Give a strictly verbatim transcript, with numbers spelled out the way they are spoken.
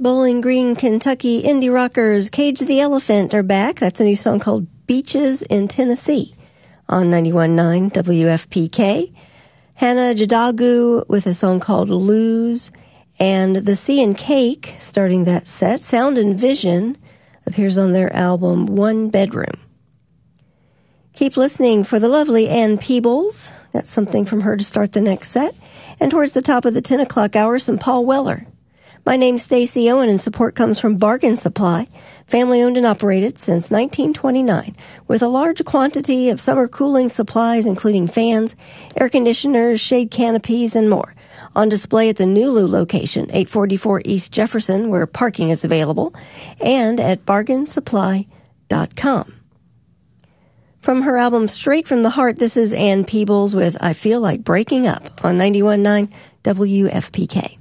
Bowling Green, Kentucky indie rockers Cage the Elephant are back. That's a new song called Beaches in Tennessee on ninety-one point nine W F P K. Hannah Jadagu with a song called Lose. And The Sea and Cake, starting that set. Sound and Vision appears on their album One Bedroom. Keep listening for the lovely Ann Peebles. That's something from her to start the next set. And towards the top of the ten o'clock hour, some Paul Weller. My name's Stacey Owen, and support comes from Bargain Supply, family-owned and operated since nineteen twenty-nine, with a large quantity of summer cooling supplies, including fans, air conditioners, shade canopies, and more. On display at the Nulu location, eight forty-four East Jefferson, where parking is available, and at bargain supply dot com. From her album Straight from the Heart, this is Ann Peebles with I Feel Like Breaking Up on ninety-one point nine W F P K.